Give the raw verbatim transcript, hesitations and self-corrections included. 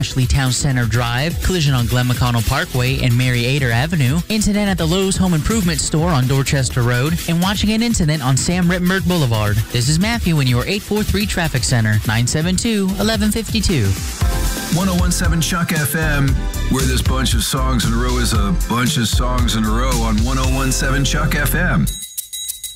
Ashley Town Center Drive, collision on Glen McConnell Parkway and Mary Ader Avenue, incident at the Lowe's Home Improvement Store on Dorchester Road, and watching an incident on Sam Rittenberg Boulevard. This is Matthew in your eight four three Traffic Center, nine seven two, one one five two. one oh one point seven Chuck F M, where this bunch of songs in a row is a bunch of songs in a row on one oh one point seven Chuck F M.